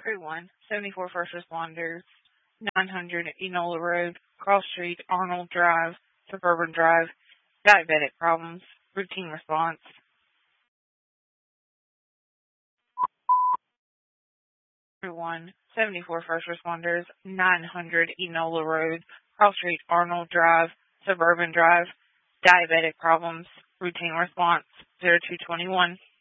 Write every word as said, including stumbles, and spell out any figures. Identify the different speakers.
Speaker 1: Crew one, seventy-four First Responders, nine hundred Enola Road, Cross Street, Arnold Drive, Suburban Drive, diabetic problems, routine response. Crew one, seventy-four First Responders, nine hundred Enola Road, Cross Street, Arnold Drive, Suburban Drive, diabetic problems, routine response, zero two two one.